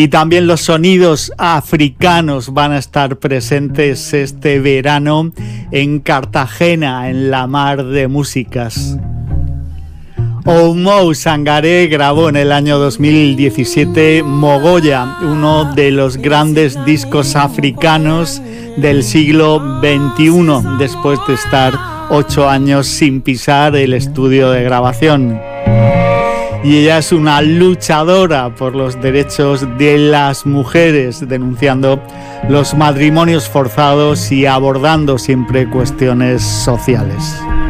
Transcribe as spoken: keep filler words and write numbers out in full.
Y también los sonidos africanos van a estar presentes este verano en Cartagena, en la Mar de Músicas. Oumou Sangaré grabó en el año dos mil diecisiete Mogoya, uno de los grandes discos africanos del siglo veintiuno, después de estar ocho años sin pisar el estudio de grabación. Y ella es una luchadora por los derechos de las mujeres, denunciando los matrimonios forzados y abordando siempre cuestiones sociales.